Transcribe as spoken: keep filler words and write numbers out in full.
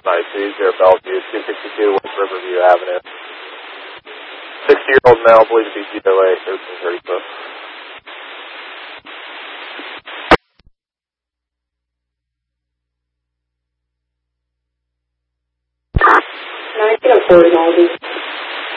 nine two zero Bellevue, two sixty-two West Riverview Avenue. sixty-year-old male, believed to be D O A, thirteen thirty-foot. nine zero four,